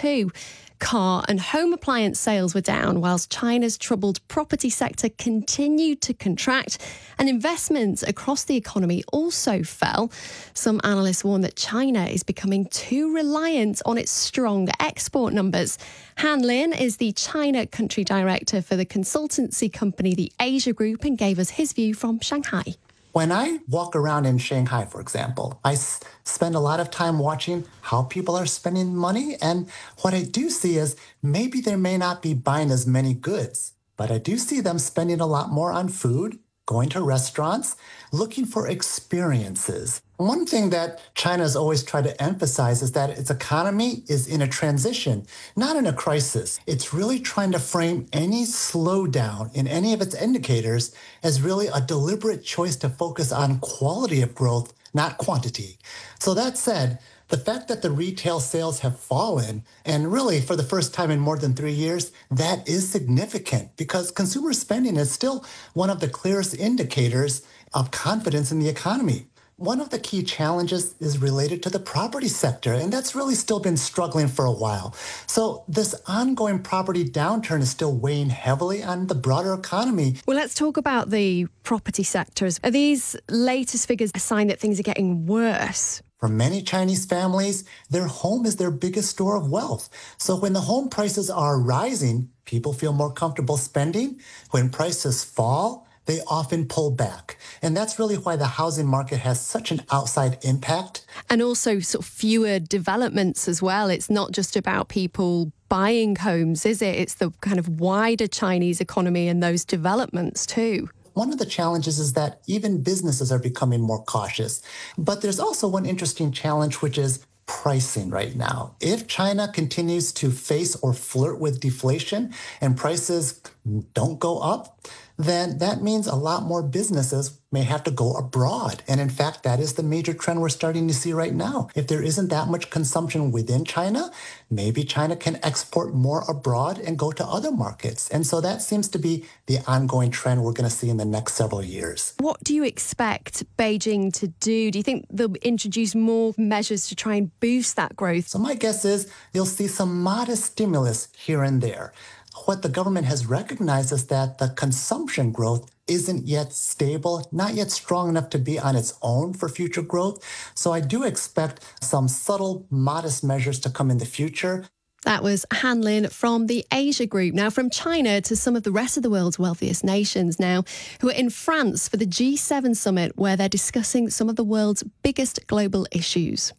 too. Car and home appliance sales were down, whilst China's troubled property sector continued to contract, and investments across the economy also fell. Some analysts warn that China is becoming too reliant on its strong export numbers. Han Lin is the China country director for the consultancy company The Asia Group and gave us his view from Shanghai. When I walk around in Shanghai, for example, I spend a lot of time watching how people are spending money. And what I do see is maybe they may not be buying as many goods, but I do see them spending a lot more on food, going to restaurants, looking for experiences. One thing that China has always tried to emphasize is that its economy is in a transition, not in a crisis. It's really trying to frame any slowdown in any of its indicators as really a deliberate choice to focus on quality of growth, not quantity. So that said, the fact that the retail sales have fallen, and really for the first time in more than 3 years, that is significant because consumer spending is still one of the clearest indicators of confidence in the economy. One of the key challenges is related to the property sector, and that's really still been struggling for a while. So this ongoing property downturn is still weighing heavily on the broader economy. Well, let's talk about the property sectors. Are these latest figures a sign that things are getting worse? For many Chinese families, their home is their biggest store of wealth. So when the home prices are rising, people feel more comfortable spending. When prices fall, they often pull back. And that's really why the housing market has such an outside impact. And also sort of fewer developments as well. It's not just about people buying homes, is it? It's the kind of wider Chinese economy and those developments too. One of the challenges is that even businesses are becoming more cautious. But there's also one interesting challenge, which is pricing right now. If China continues to face or flirt with deflation and prices don't go up, then that means a lot more businesses may have to go abroad. And in fact, that is the major trend we're starting to see right now. If there isn't that much consumption within China, maybe China can export more abroad and go to other markets. And so that seems to be the ongoing trend we're going to see in the next several years. What do you expect Beijing to do? Do you think they'll introduce more measures to try and boost that growth? So my guess is you'll see some modest stimulus here and there. What the government has recognized is that the consumption growth isn't yet stable, not yet strong enough to be on its own for future growth. So I do expect some subtle, modest measures to come in the future. That was Han Lin from the Asia Group. Now, from China to some of the rest of the world's wealthiest nations now, who are in France for the G7 summit, where they're discussing some of the world's biggest global issues.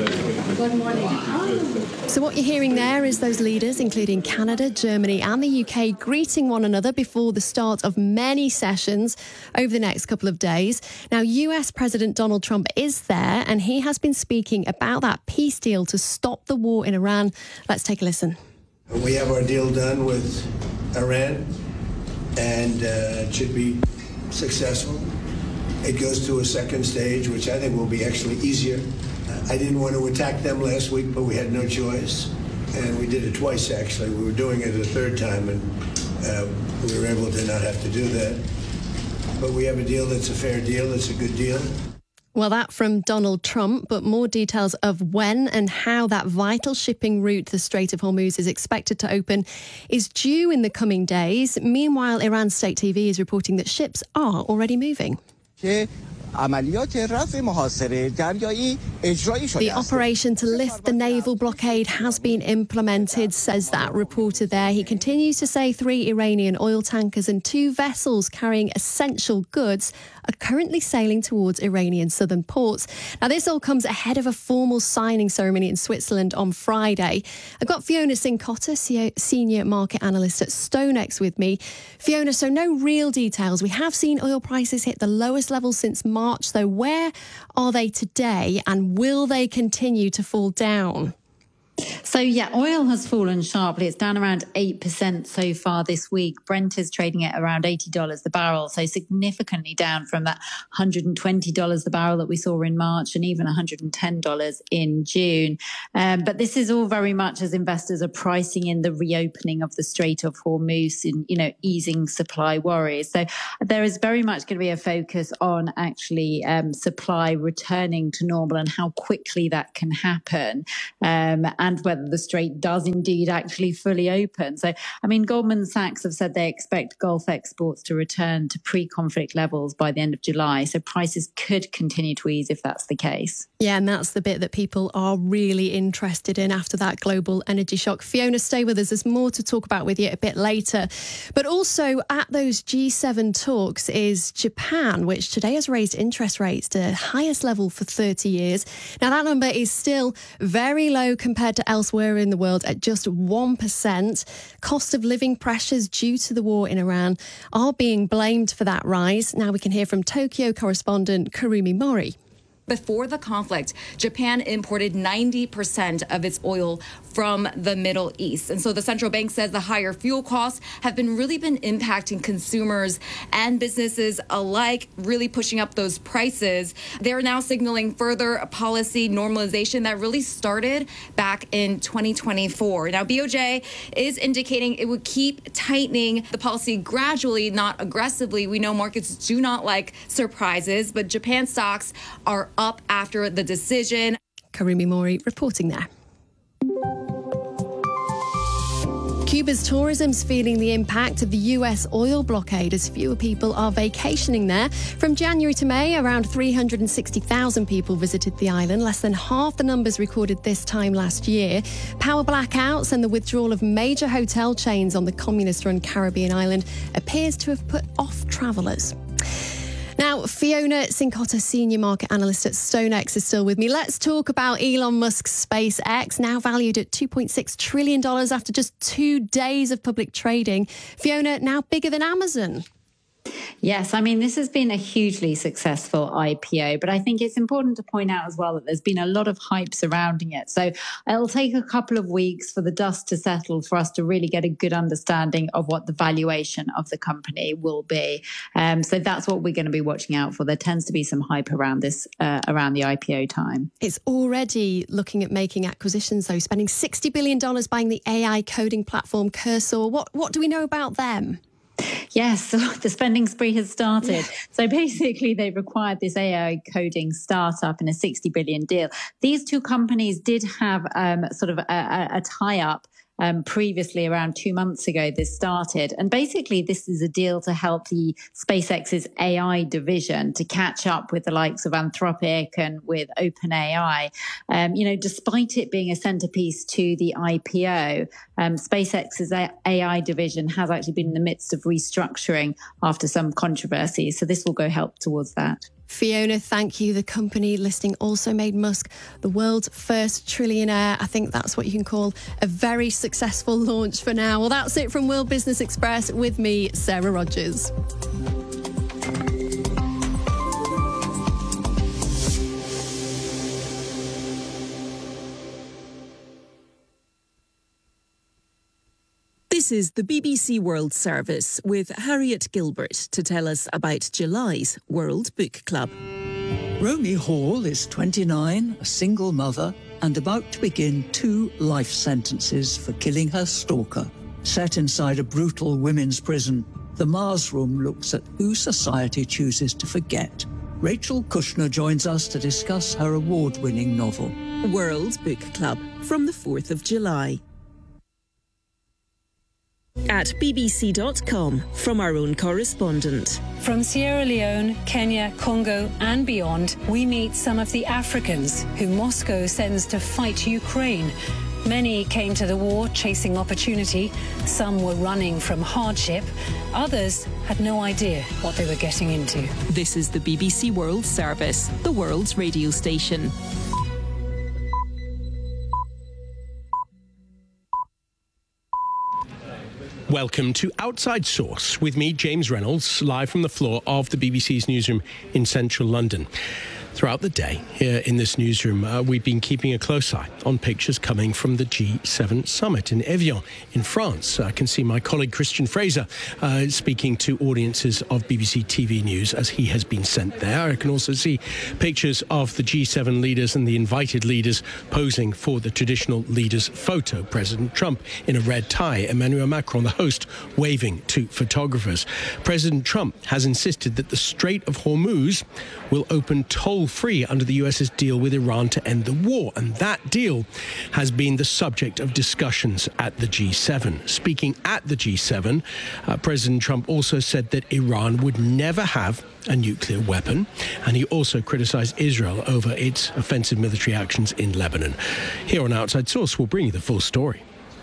Good morning. So what you're hearing there is those leaders, including Canada, Germany and the UK, greeting one another before the start of many sessions over the next couple of days. Now, US President Donald Trump is there, and he has been speaking about that peace deal to stop the war in Iran. Let's take a listen. We have our deal done with Iran, and it should be successful. It goes to a second stage, which I think will be actually easier. I didn't want to attack them last week, but we had no choice. And we did it twice, actually. We were doing it a third time, and we were able to not have to do that. But we have a deal that's a fair deal. It's a good deal. Well, that from Donald Trump, but more details of when and how that vital shipping route, the Strait of Hormuz, is expected to open is due in the coming days. Meanwhile, Iran's state TV is reporting that ships are already moving. The operation to lift the naval blockade has been implemented, says that reporter there. He continues to say 3 Iranian oil tankers and 2 vessels carrying essential goods are currently sailing towards Iranian southern ports. Now, this all comes ahead of a formal signing ceremony in Switzerland on Friday. I've got Fiona Cincotta, senior market analyst at StoneX, with me. Fiona, so no real details. We have seen oil prices hit the lowest level since March, though. Where are they today, and will they continue to fall down? So, yeah, oil has fallen sharply. It's down around 8% so far this week. Brent is trading at around $80 the barrel, so significantly down from that $120 the barrel that we saw in March and even $110 in June. But this is all very much as investors are pricing in the reopening of the Strait of Hormuz and, easing supply worries. So there is very much going to be a focus on actually supply returning to normal and how quickly that can happen. and whether the strait does indeed actually fully open. So, I mean, Goldman Sachs have said they expect Gulf exports to return to pre-conflict levels by the end of July. So prices could continue to ease if that's the case. Yeah, and that's the bit that people are really interested in after that global energy shock. Fiona, stay with us. There's more to talk about with you a bit later. But also at those G7 talks is Japan, which today has raised interest rates to the highest level for 30 years. Now, that number is still very low compared to elsewhere in the world at just 1%. Cost of living pressures due to the war in Iran are being blamed for that rise. Now we can hear from Tokyo correspondent Karumi Mori. Before the conflict, Japan imported 90% of its oil from the Middle East. And so the central bank says the higher fuel costs have really been impacting consumers and businesses alike, really pushing up those prices. They're now signaling further policy normalization that really started back in 2024. Now, BOJ is indicating it would keep tightening the policy gradually, not aggressively. We know markets do not like surprises, but Japan stocks are up after the decision. Karumi Mori reporting there. Cuba's tourism's feeling the impact of the US oil blockade as fewer people are vacationing there. From January to May, around 360,000 people visited the island, less than half the numbers recorded this time last year. Power blackouts and the withdrawal of major hotel chains on the communist-run Caribbean island appears to have put off travellers. Now, Fiona Cincotta, senior market analyst at StoneX, is still with me. Let's talk about Elon Musk's SpaceX, now valued at $2.6 trillion after just 2 days of public trading. Fiona, now bigger than Amazon. Yes, I mean, this has been a hugely successful IPO, but I think it's important to point out as well that there's been a lot of hype surrounding it. So it'll take a couple of weeks for the dust to settle for us to really get a good understanding of what the valuation of the company will be. So that's what we're going to be watching out for. There tends to be some hype around this, around the IPO time. It's already looking at making acquisitions, though, spending $60 billion buying the AI coding platform Cursor. What do we know about them? Yes, the spending spree has started. So basically, they've acquired this AI coding startup in a $60 billion deal. These two companies did have sort of a tie-up previously. Around 2 months ago, this started. And basically, this is a deal to help the SpaceX's AI division to catch up with the likes of Anthropic and with OpenAI. Despite it being a centerpiece to the IPO, SpaceX's AI division has actually been in the midst of restructuring after some controversy. So this will go help towards that. Fiona, thank you. The company listing also made Musk the world's first trillionaire. I think that's what you can call a very successful launch for now. Well, that's it from World Business Express with me, Sarah Rogers. This is the BBC World Service with Harriet Gilbert to tell us about July's World Book Club. Romy Hall is 29, a single mother, and about to begin 2 life sentences for killing her stalker. Set inside a brutal women's prison, the Mars Room looks at who society chooses to forget. Rachel Kushner joins us to discuss her award-winning novel. World Book Club from the 4th of July. At bbc.com from our own correspondent. From Sierra Leone, Kenya, Congo and beyond, we meet some of the Africans who Moscow sends to fight Ukraine. Many came to the war chasing opportunity. Some were running from hardship. Others had no idea what they were getting into. This is the BBC World Service, the world's radio station. Welcome to Outside Source with me, James Reynolds, live from the floor of the BBC's newsroom in central London. Throughout the day here in this newsroom, we've been keeping a close eye on pictures coming from the G7 summit in Evian in France. I can see my colleague Christian Fraser speaking to audiences of BBC TV News as he has been sent there. I can also see pictures of the G7 leaders and the invited leaders posing for the traditional leaders photo. President Trump in a red tie, Emmanuel Macron, the host, waving to photographers. President Trump has insisted that the Strait of Hormuz will open toll toll-free under the US's deal with Iran to end the war. And that deal has been the subject of discussions at the G7. Speaking at the G7, President Trump also said that Iran would never have a nuclear weapon, and he also criticised Israel over its offensive military actions in Lebanon. Here on Outside Source, we'll bring you the full story.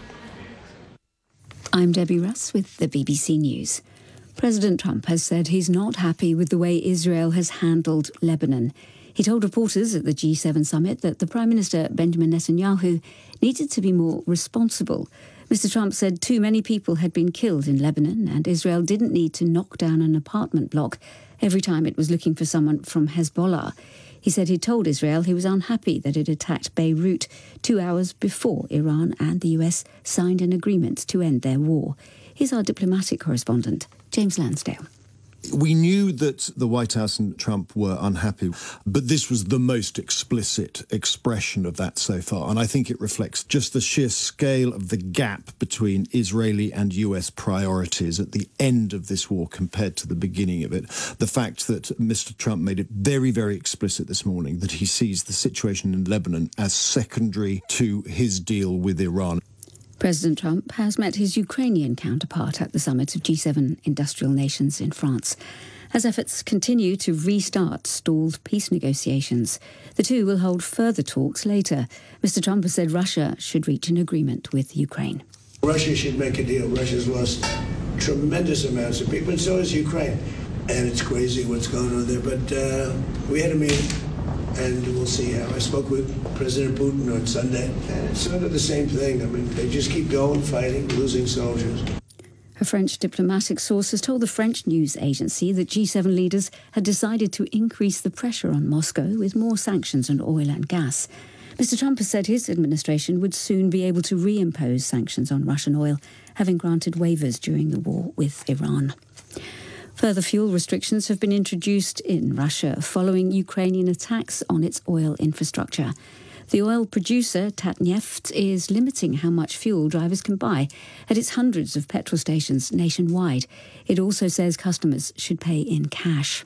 I'm Debbie Russ with the BBC News. President Trump has said he's not happy with the way Israel has handled Lebanon. He told reporters at the G7 summit that the Prime Minister, Benjamin Netanyahu, needed to be more responsible. Mr. Trump said too many people had been killed in Lebanon and Israel didn't need to knock down an apartment block every time it was looking for someone from Hezbollah. He said he told Israel he was unhappy that it attacked Beirut 2 hours before Iran and the US signed an agreement to end their war. Here's our diplomatic correspondent, James Lansdale. We knew that the White House and Trump were unhappy, but this was the most explicit expression of that so far. And I think it reflects just the sheer scale of the gap between Israeli and US priorities at the end of this war compared to the beginning of it. The fact that Mr. Trump made it very, very explicit this morning that he sees the situation in Lebanon as secondary to his deal with Iran. President Trump has met his Ukrainian counterpart at the summit of G7 industrial nations in France, as efforts continue to restart stalled peace negotiations. The two will hold further talks later. Mr. Trump has said Russia should reach an agreement with Ukraine. Russia should make a deal. Russia's lost tremendous amounts of people, and so has Ukraine. And it's crazy what's going on there, but we had a meeting. And we'll see how. I spoke with President Putin on Sunday, and it's sort of the same thing. I mean, they just keep going, fighting, losing soldiers. A French diplomatic source has told the French news agency that G7 leaders had decided to increase the pressure on Moscow with more sanctions on oil and gas. Mr. Trump has said his administration would soon be able to reimpose sanctions on Russian oil, having granted waivers during the war with Iran. Further fuel restrictions have been introduced in Russia following Ukrainian attacks on its oil infrastructure. The oil producer, Tatneft, is limiting how much fuel drivers can buy at its hundreds of petrol stations nationwide. It also says customers should pay in cash.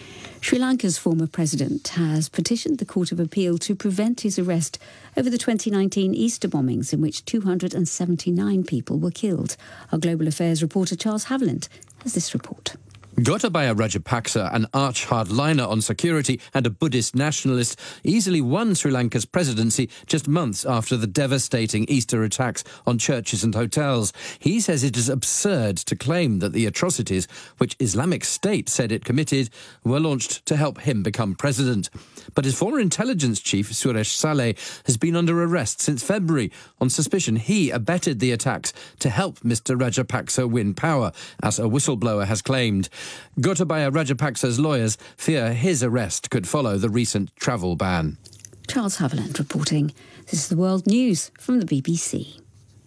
Sri Lanka's former president has petitioned the Court of Appeal to prevent his arrest over the 2019 Easter bombings in which 279 people were killed. Our Global Affairs reporter Charles Haviland has this report. Gotabaya Rajapaksa, an arch-hardliner on security and a Buddhist nationalist, easily won Sri Lanka's presidency just months after the devastating Easter attacks on churches and hotels. He says it is absurd to claim that the atrocities, which Islamic State said it committed, were launched to help him become president. But his former intelligence chief, Suresh Saleh, has been under arrest since February on suspicion he abetted the attacks to help Mr. Rajapaksa win power, as a whistleblower has claimed. Gotabaya Rajapaksa's lawyers fear his arrest could follow the recent travel ban. Charles Haviland reporting. This is the World News from the BBC.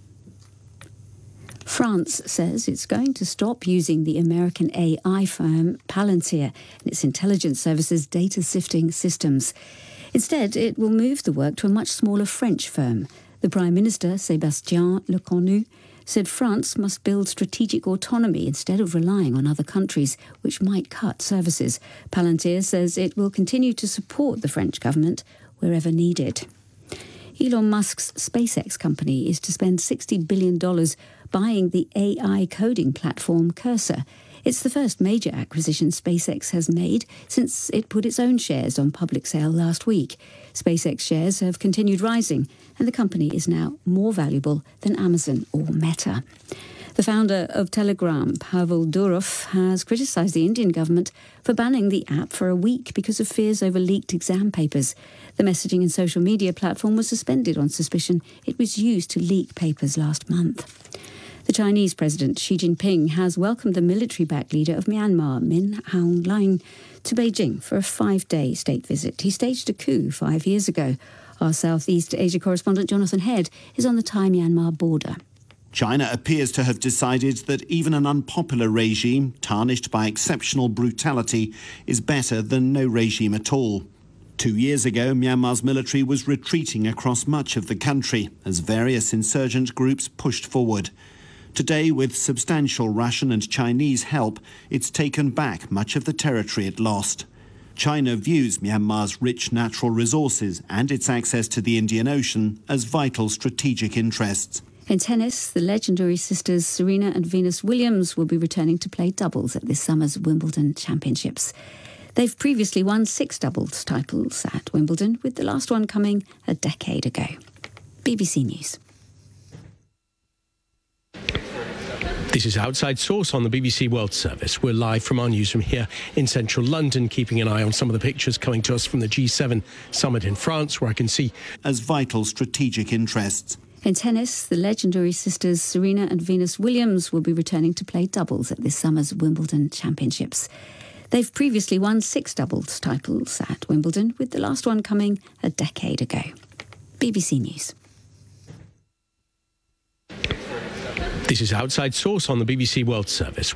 France says it's going to stop using the American AI firm Palantir and its intelligence services data sifting systems. Instead, it will move the work to a much smaller French firm. The Prime Minister, Sébastien Lecornu, said France must build strategic autonomy instead of relying on other countries, which might cut services. Palantir says it will continue to support the French government wherever needed. Elon Musk's SpaceX company is to spend $60 billion buying the AI coding platform Cursor. It's the first major acquisition SpaceX has made since it put its own shares on public sale last week. SpaceX shares have continued rising, and the company is now more valuable than Amazon or Meta. The founder of Telegram, Pavel Durov, has criticised the Indian government for banning the app for a week because of fears over leaked exam papers. The messaging and social media platform was suspended on suspicion it was used to leak papers last month. The Chinese President Xi Jinping has welcomed the military-backed leader of Myanmar, Min Aung Hlaing, to Beijing for a 5-day state visit. He staged a coup 5 years ago. Our Southeast Asia correspondent Jonathan Head is on the Thai-Myanmar border. China appears to have decided that even an unpopular regime, tarnished by exceptional brutality, is better than no regime at all. 2 years ago, Myanmar's military was retreating across much of the country as various insurgent groups pushed forward. Today, with substantial Russian and Chinese help, it's taken back much of the territory it lost. China views Myanmar's rich natural resources and its access to the Indian Ocean as vital strategic interests. In tennis, the legendary sisters Serena and Venus Williams will be returning to play doubles at this summer's Wimbledon Championships. They've previously won 6 doubles titles at Wimbledon, with the last one coming a decade ago. BBC News. This is Outside Source on the BBC World Service. We're live from our newsroom here in central London, keeping an eye on some of the pictures coming to us from the G7 summit in France, where I can see as vital strategic interests. In tennis, the legendary sisters Serena and Venus Williams will be returning to play doubles at this summer's Wimbledon Championships. They've previously won 6 doubles titles at Wimbledon, with the last one coming a decade ago. BBC News. This is Outside Source on the BBC World Service.